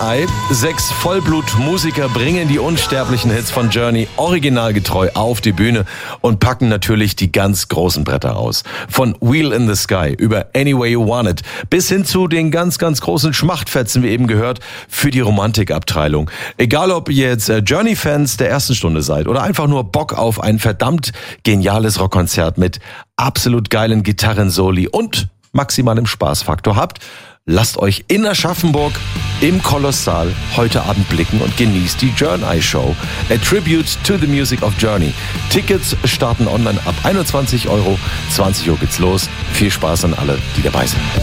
Ei. 6 Vollblut-Musiker bringen die unsterblichen Hits von Journey originalgetreu auf die Bühne und packen natürlich die ganz großen Bretter aus. Von Wheel in the Sky über Any Way You Want It bis hin zu den ganz, ganz großen Schmachtfetzen, wie eben gehört, für die Romantikabteilung. Egal ob ihr jetzt Journey-Fans der ersten Stunde seid oder einfach nur Bock auf ein verdammt geniales Rockkonzert mit absolut geilen Gitarrensoli und maximalem Spaßfaktor habt, lasst euch in Aschaffenburg im Kolossal heute Abend blicken und genießt die Journey Show. A Tribute to the Music of Journey. Tickets starten online ab 21 Euro. 20 Uhr geht's los. Viel Spaß an alle, die dabei sind.